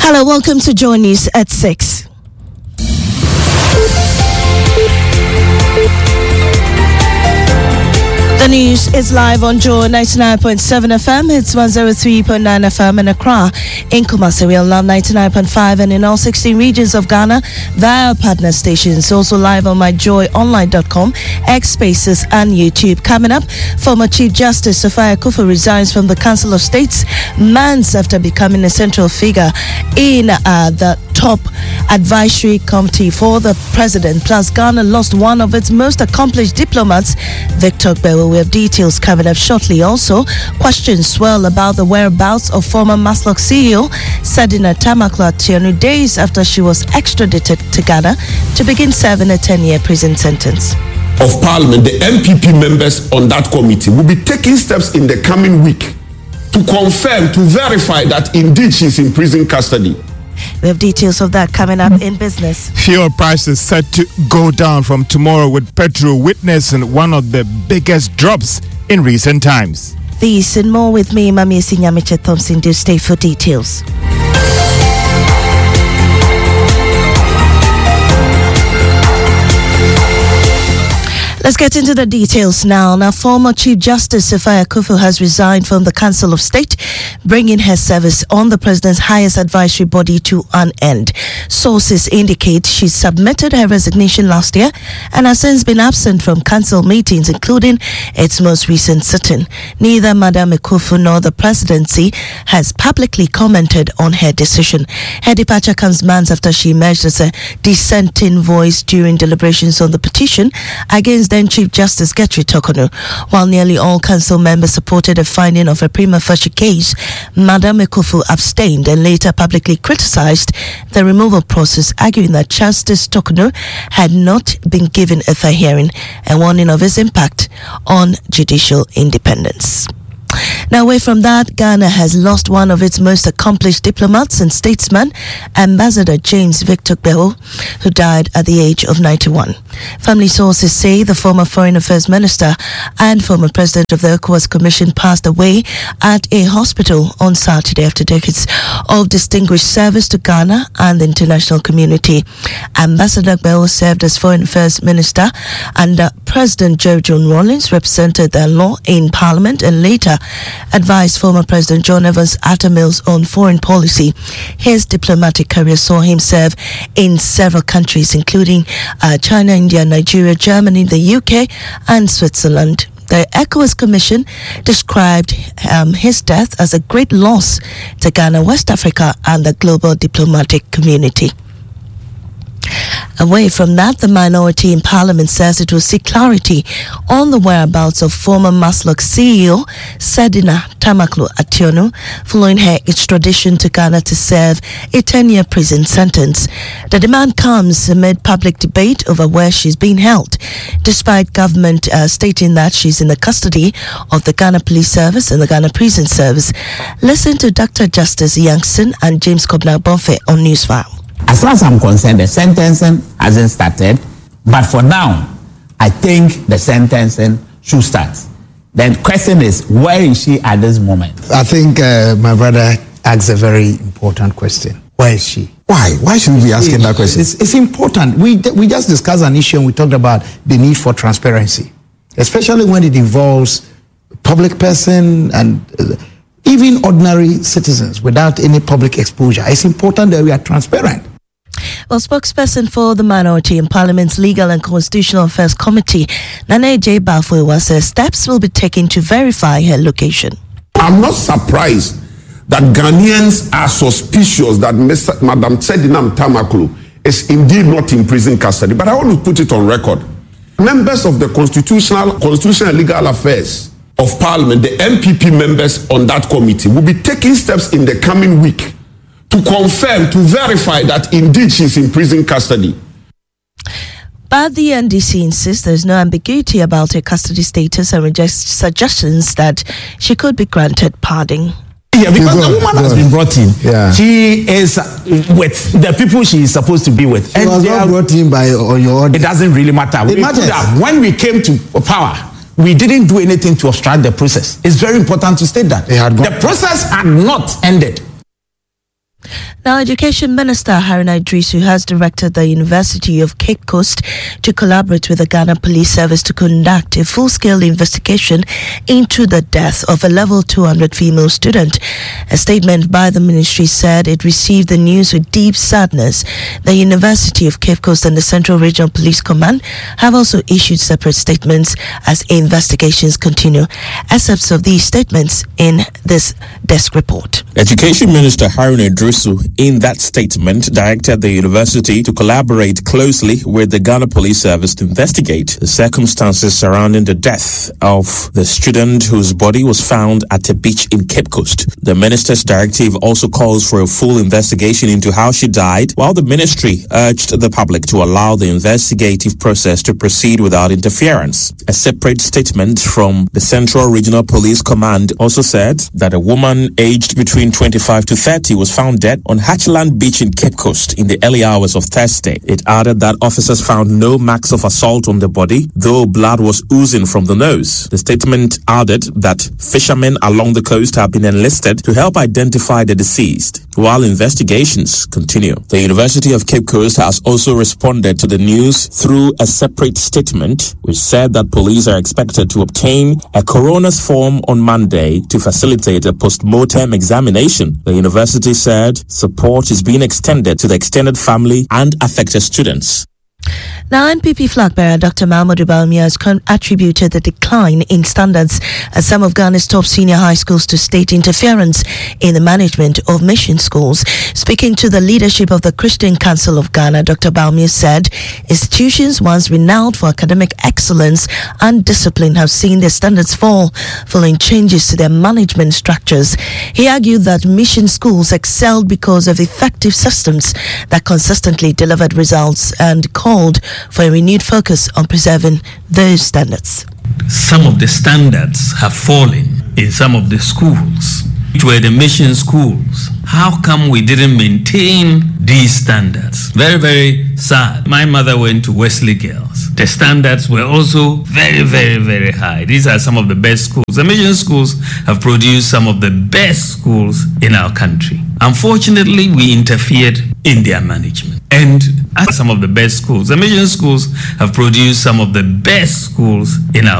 Hello, welcome to Joy News at 6. The news is live on Joy 99.7 FM. It's 103.9 FM in Accra. In Kumasi, we are live 99.5 and in all 16 regions of Ghana via partner stations. Also live on myjoyonline.com, X Spaces and YouTube. Coming up, former Chief Justice Sophia Akuffo resigns from the Council of States months after becoming a central figure in the top advisory committee for the president. Plus, Ghana lost one of its most accomplished diplomats, Victor Gbewo. We have details coming up shortly. Also, questions swirl about the whereabouts of former Maslock CEO Sadina Tamaklo Ationu days after she was extradited to Ghana to begin serving a 10-year prison sentence. Of Parliament, the MPP members on that committee will be taking steps in the coming week to confirm, to verify that indeed she's in prison custody. We have details of that coming up in business. Fuel prices set to go down from tomorrow, with petrol witnessing one of the biggest drops in recent times. These and more with me, Mami Sinyamiche Thompson. Do stay for details. Let's get into the details now. Now, former Chief Justice Sophia Akuffo has resigned from the Council of State, bringing her service on the president's highest advisory body to an end. Sources indicate she submitted her resignation last year and has since been absent from council meetings, including its most recent sitting. Neither Madam Akuffo nor the presidency has publicly commented on her decision. Her departure comes months after she emerged as a dissenting voice during deliberations on the petition against then Chief Justice Gertrude Torkornoo. While nearly all council members supported a finding of a prima facie case, Madam Akuffo abstained and later publicly criticized the removal process, arguing that Justice Torkornoo had not been given a fair hearing and warning of its impact on judicial independence. Now, away from that, Ghana has lost one of its most accomplished diplomats and statesmen, Ambassador James Victor Gbewo, who died at the age of 91. Family sources say the former Foreign Affairs Minister and former President of the ECOWAS Commission passed away at a hospital on Saturday after decades of distinguished service to Ghana and the international community. Ambassador Gbewo served as Foreign Affairs Minister under President Joe John Rawlings, represented the law in Parliament, and later advised former President John Evans Atta Mills on foreign policy. His diplomatic career saw him serve in several countries, including China, India, Nigeria, Germany, the UK, and Switzerland. The ECOWAS Commission described his death as a great loss to Ghana, West Africa, and the global diplomatic community. Away from that, the minority in Parliament says it will seek clarity on the whereabouts of former Maslock CEO Sadina Tamaklo Ationu following her extradition to Ghana to serve a 10-year prison sentence. The demand comes amid public debate over where she's being held, despite government stating that she's in the custody of the Ghana Police Service and the Ghana Prison Service. Listen to Dr. Justice Youngson and James Kobna-Bonfe on Newsfile. As far as I'm concerned, the sentencing hasn't started, but for now, I think the sentencing should start. The question is, where is she at this moment? I think my brother asks a very important question. Where is she? Why? Why should we be asking that question? It's important. We just discussed an issue and we talked about the need for transparency, especially when it involves public person and even ordinary citizens without any public exposure. It's important that we are transparent. Well, spokesperson for the minority in Parliament's Legal and Constitutional Affairs Committee, Nana J. Bafuewa, says steps will be taken to verify her location. I'm not surprised that Ghanaians are suspicious that Madam Sadina Tamaklo is indeed not in prison custody, but I want to put it on record. Members of the Constitutional and Legal Affairs of Parliament, the MPP members on that committee, will be taking steps in the coming week to confirm, to verify that indeed she's in prison custody. But the NDC insists there's no ambiguity about her custody status and rejects suggestions that she could be granted pardon. Yeah, because the woman has been brought in. Yeah. She is with the people she is supposed to be with. She was not brought in by your order. It doesn't really matter. When we came to power, we didn't do anything to obstruct the process. It's very important to state that. The process had not ended. Now, Education Minister Haruna Iddrisu has directed the University of Cape Coast to collaborate with the Ghana Police Service to conduct a full-scale investigation into the death of a level 200 female student. A statement by the ministry said it received the news with deep sadness. The University of Cape Coast and the Central Regional Police Command have also issued separate statements as investigations continue. Excerpts of these statements in this desk report. Education Minister Haruna Iddrisu in that statement directed the university to collaborate closely with the Ghana Police Service to investigate the circumstances surrounding the death of the student whose body was found at a beach in Cape Coast. The minister's directive also calls for a full investigation into how she died, while the ministry urged the public to allow the investigative process to proceed without interference. A separate statement from the Central Regional Police Command also said that a woman aged between 25 to 30 was found dead on Hatchland Beach in Cape Coast in the early hours of Thursday. It added that officers found no marks of assault on the body, though blood was oozing from the nose. The statement added that fishermen along the coast have been enlisted to help identify the deceased, while investigations continue. The University of Cape Coast has also responded to the news through a separate statement, which said that police are expected to obtain a coroner's form on Monday to facilitate a post-mortem examination. The university said support is being extended to the extended family and affected students. Now, NPP flag bearer Dr. Mahamudu Bawumia has attributed the decline in standards at some of Ghana's top senior high schools to state interference in the management of mission schools. Speaking to the leadership of the Christian Council of Ghana, Dr. Bawumia said institutions once renowned for academic excellence and discipline have seen their standards fall following changes to their management structures. He argued that mission schools excelled because of effective systems that consistently delivered results and called for a renewed focus on preserving those standards. Some of the standards have fallen in some of the schools, which were the mission schools. How come we didn't maintain these standards? Very, very sad. My mother went to Wesley Girls. The standards were also very, very, very high. These are some of the best schools. The mission schools have produced some of the best schools in our country. Unfortunately, we interfered in their management. And at some of the best schools, the mission schools have produced some of the best schools in our